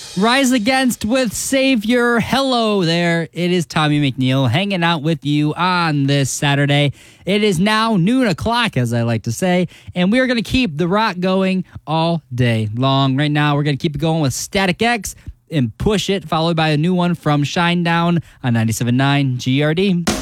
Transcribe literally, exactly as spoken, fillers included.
Rise Against with Savior. Hello there. It is Tommy McNeil hanging out with you on this Saturday. It is now noon o'clock, as I like to say, and we are going to keep the rock going all day long. Right now, we're going to keep it going with Static X and Push It, followed by a new one from Shinedown on ninety-seven point nine G R D.